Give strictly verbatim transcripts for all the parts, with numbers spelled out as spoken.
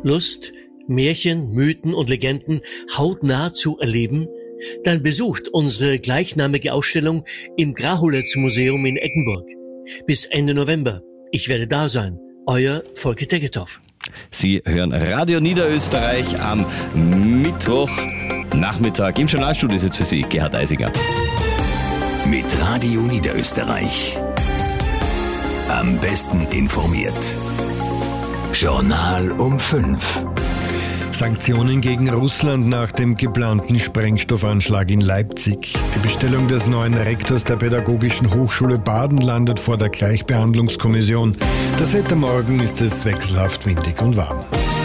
Lust, Märchen, Mythen und Legenden hautnah zu erleben? Dann besucht unsere gleichnamige Ausstellung im Grahulitz-Museum in Eggenburg. Bis Ende November. Ich werde da sein. Euer Volker Tegethoff. Sie hören Radio Niederösterreich am Mittwochnachmittag. Im Journalstudio ist jetzt für Sie Gerhard Eisinger. Mit Radio Niederösterreich. Am besten informiert. Journal um fünf. Sanktionen gegen Russland nach dem geplanten Sprengstoffanschlag in Leipzig. Die Bestellung des neuen Rektors der Pädagogischen Hochschule Baden landet vor der Gleichbehandlungskommission. Das Wetter morgen ist es wechselhaft windig und warm.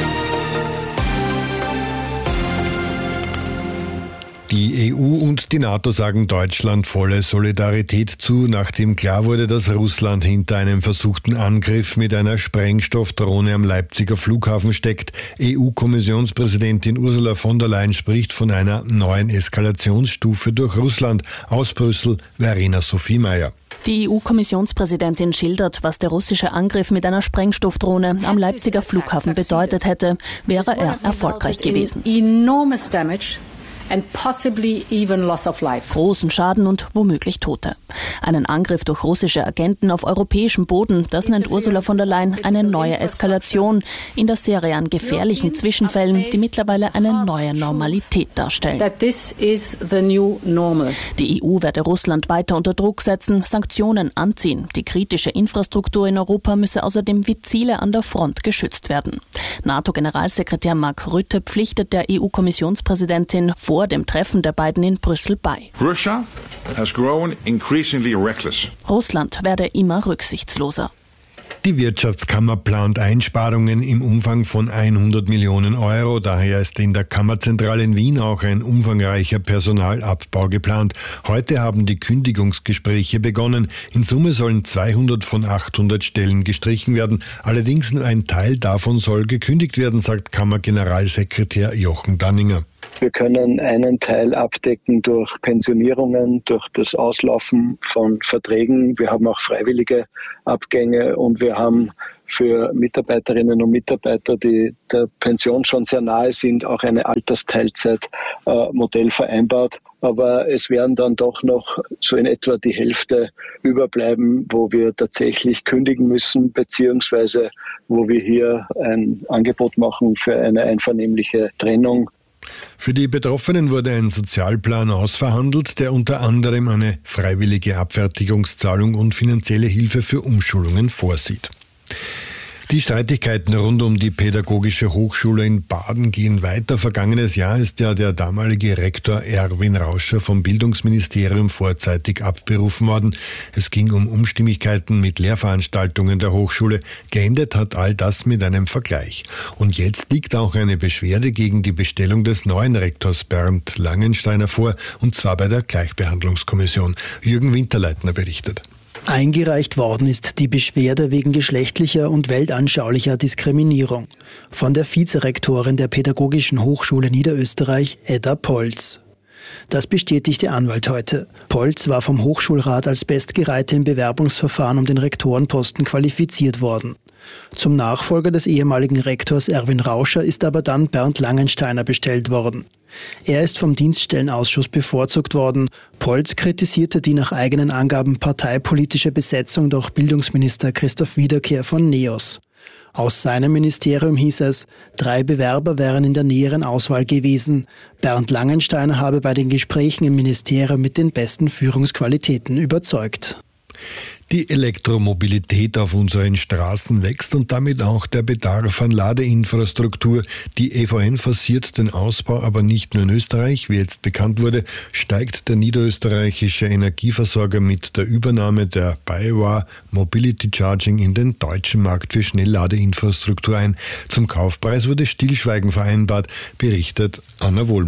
Die E U und die NATO sagen Deutschland volle Solidarität zu, nachdem klar wurde, dass Russland hinter einem versuchten Angriff mit einer Sprengstoffdrohne am Leipziger Flughafen steckt. E U-Kommissionspräsidentin Ursula von der Leyen spricht von einer neuen Eskalationsstufe durch Russland. Aus Brüssel, Verena Sophie Mayer. Die E U-Kommissionspräsidentin schildert, was der russische Angriff mit einer Sprengstoffdrohne am Leipziger Flughafen bedeutet hätte, wäre er erfolgreich gewesen. Enormous damage. And possibly even loss of life. Großen Schaden und womöglich Tote. Einen Angriff durch russische Agenten auf europäischem Boden, das nennt Ursula von der Leyen eine neue Eskalation in der Serie an gefährlichen Zwischenfällen, die mittlerweile eine neue Normalität darstellen. That this is the new normal. Die E U werde Russland weiter unter Druck setzen, Sanktionen anziehen. Die kritische Infrastruktur in Europa müsse außerdem wie Ziele an der Front geschützt werden. NATO-Generalsekretär Mark Rutte pflichtet der E U-Kommissionspräsidentin vor vor dem Treffen der beiden in Brüssel bei. Russia has grown increasingly reckless. Russland werde immer rücksichtsloser. Die Wirtschaftskammer plant Einsparungen im Umfang von hundert Millionen Euro. Daher ist in der Kammerzentrale in Wien auch ein umfangreicher Personalabbau geplant. Heute haben die Kündigungsgespräche begonnen. In Summe sollen zweihundert von achthundert Stellen gestrichen werden. Allerdings nur ein Teil davon soll gekündigt werden, sagt Kammergeneralsekretär Jochen Danninger. Wir können einen Teil abdecken durch Pensionierungen, durch das Auslaufen von Verträgen. Wir haben auch freiwillige Abgänge und wir haben für Mitarbeiterinnen und Mitarbeiter, die der Pension schon sehr nahe sind, auch eine Altersteilzeitmodell vereinbart. Aber es werden dann doch noch so in etwa die Hälfte überbleiben, wo wir tatsächlich kündigen müssen, beziehungsweise wo wir hier ein Angebot machen für eine einvernehmliche Trennung. Für die Betroffenen wurde ein Sozialplan ausverhandelt, der unter anderem eine freiwillige Abfertigungszahlung und finanzielle Hilfe für Umschulungen vorsieht. Die Streitigkeiten rund um die Pädagogische Hochschule in Baden gehen weiter. Vergangenes Jahr ist ja der damalige Rektor Erwin Rauscher vom Bildungsministerium vorzeitig abberufen worden. Es ging um Unstimmigkeiten mit Lehrveranstaltungen der Hochschule. Geendet hat all das mit einem Vergleich. Und jetzt liegt auch eine Beschwerde gegen die Bestellung des neuen Rektors Bernd Langensteiner vor, und zwar bei der Gleichbehandlungskommission. Jürgen Winterleitner berichtet. Eingereicht worden ist die Beschwerde wegen geschlechtlicher und weltanschaulicher Diskriminierung von der Vizerektorin der Pädagogischen Hochschule Niederösterreich, Edda Polz. Das bestätigt der Anwalt heute. Polz war vom Hochschulrat als Bestgereihte im Bewerbungsverfahren um den Rektorenposten qualifiziert worden. Zum Nachfolger des ehemaligen Rektors Erwin Rauscher ist aber dann Bernd Langensteiner bestellt worden. Er ist vom Dienststellenausschuss bevorzugt worden. Polz kritisierte die nach eigenen Angaben parteipolitische Besetzung durch Bildungsminister Christoph Wiederkehr von NEOS. Aus seinem Ministerium hieß es, drei Bewerber wären in der näheren Auswahl gewesen. Bernd Langensteiner habe bei den Gesprächen im Ministerium mit den besten Führungsqualitäten überzeugt. Die Elektromobilität auf unseren Straßen wächst und damit auch der Bedarf an Ladeinfrastruktur. Die E V N forciert den Ausbau aber nicht nur in Österreich. Wie jetzt bekannt wurde, steigt der niederösterreichische Energieversorger mit der Übernahme der BayWa Mobility Charging in den deutschen Markt für Schnellladeinfrastruktur ein. Zum Kaufpreis wurde Stillschweigen vereinbart, berichtet Anna Wohlmuth.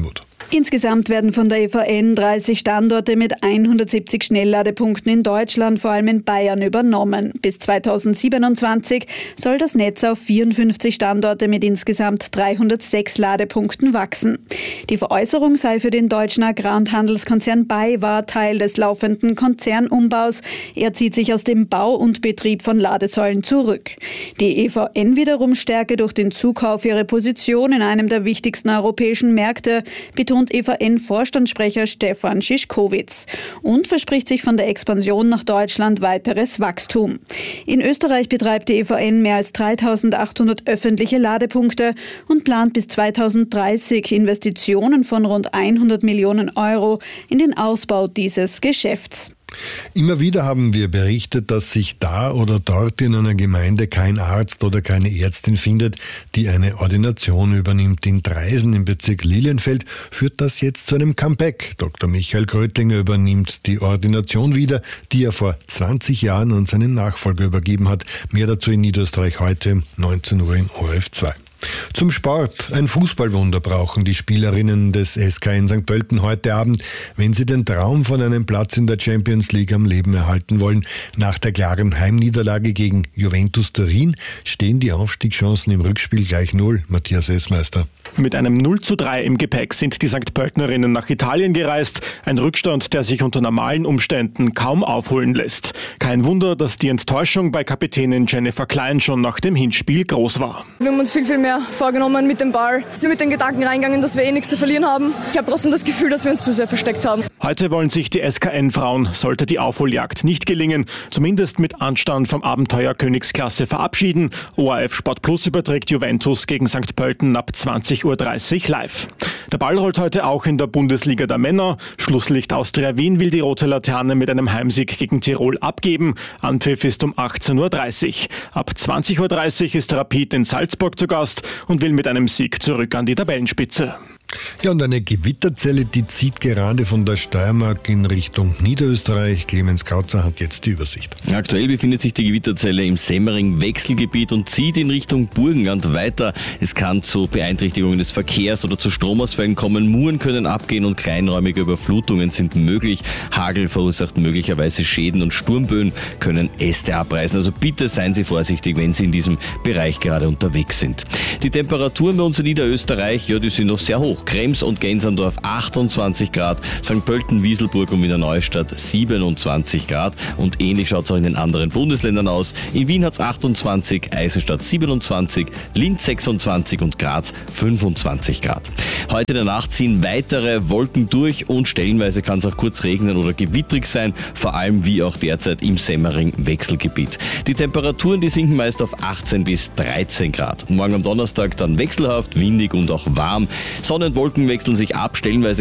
Insgesamt werden von der E V N dreißig Standorte mit hundertsiebzig Schnellladepunkten in Deutschland, vor allem in Bayern, übernommen. Bis zweitausendsiebenundzwanzig soll das Netz auf vierundfünfzig Standorte mit insgesamt dreihundertsechs Ladepunkten wachsen. Die Veräußerung sei für den deutschen Agrar- und Handelskonzern BayWa Teil des laufenden Konzernumbaus. Er zieht sich aus dem Bau und Betrieb von Ladesäulen zurück. Die E V N wiederum stärke durch den Zukauf ihre Position in einem der wichtigsten europäischen Märkte, betont E V N-Vorstandssprecher Stefan Schischkowitz, und verspricht sich von der Expansion nach Deutschland weiteres Wachstum. In Österreich betreibt die E V N mehr als dreitausendachthundert öffentliche Ladepunkte und plant bis zweitausenddreißig Investitionen von rund hundert Millionen Euro in den Ausbau dieses Geschäfts. Immer wieder haben wir berichtet, dass sich da oder dort in einer Gemeinde kein Arzt oder keine Ärztin findet, die eine Ordination übernimmt. In Traisen im Bezirk Lilienfeld führt das jetzt zu einem Comeback. Doktor Michael Grötlinger übernimmt die Ordination wieder, die er vor zwanzig Jahren an seinen Nachfolger übergeben hat. Mehr dazu in Niederösterreich heute neunzehn Uhr in O R F zwei. Zum Sport. Ein Fußballwunder brauchen die Spielerinnen des S K in Sankt Pölten heute Abend, wenn sie den Traum von einem Platz in der Champions League am Leben erhalten wollen. Nach der klaren Heimniederlage gegen Juventus Turin stehen die Aufstiegschancen im Rückspiel gleich null. Matthias Essmeister. Mit einem null zu drei im Gepäck sind die Sankt Pöltnerinnen nach Italien gereist. Ein Rückstand, der sich unter normalen Umständen kaum aufholen lässt. Kein Wunder, dass die Enttäuschung bei Kapitänin Jennifer Klein schon nach dem Hinspiel groß war. Wir haben uns viel, viel mehr vorgenommen mit dem Ball. Wir sind mit den Gedanken reingegangen, dass wir eh nichts zu verlieren haben. Ich habe trotzdem das Gefühl, dass wir uns zu sehr versteckt haben. Heute wollen sich die S K N-Frauen, sollte die Aufholjagd nicht gelingen, zumindest mit Anstand vom Abenteuer Königsklasse verabschieden. O R F Sport Plus überträgt Juventus gegen Sankt Pölten ab zwanzig Uhr dreißig live. Der Ball rollt heute auch in der Bundesliga der Männer. Schlusslicht Austria Wien will die Rote Laterne mit einem Heimsieg gegen Tirol abgeben. Anpfiff ist um achtzehn Uhr dreißig. Ab zwanzig Uhr dreißig ist Rapid in Salzburg zu Gast und will mit einem Sieg zurück an die Tabellenspitze. Ja, und eine Gewitterzelle, die zieht gerade von der Steiermark in Richtung Niederösterreich. Clemens Kautzer hat jetzt die Übersicht. Aktuell befindet sich die Gewitterzelle im Semmering-Wechselgebiet und zieht in Richtung Burgenland weiter. Es kann zu Beeinträchtigungen des Verkehrs oder zu Stromausfällen kommen. Muren können abgehen und kleinräumige Überflutungen sind möglich. Hagel verursacht möglicherweise Schäden und Sturmböen können Äste abreißen. Also bitte seien Sie vorsichtig, wenn Sie in diesem Bereich gerade unterwegs sind. Die Temperaturen bei uns in Niederösterreich, ja, die sind noch sehr hoch. Krems und Gensandorf achtundzwanzig Grad, Sankt Pölten, Wieselburg und Wiener Neustadt siebenundzwanzig Grad und ähnlich schaut es auch in den anderen Bundesländern aus. In Wien hat es achtundzwanzig, Eisenstadt siebenundzwanzig, Linz sechsundzwanzig und Graz fünfundzwanzig Grad. Heute in der Nacht ziehen weitere Wolken durch und stellenweise kann es auch kurz regnen oder gewittrig sein, vor allem wie auch derzeit im Semmering-Wechselgebiet. Die Temperaturen, die sinken meist auf achtzehn bis dreizehn Grad. Morgen am Donnerstag dann wechselhaft, windig und auch warm. Sonne und Wolken wechseln sich ab, stellenweise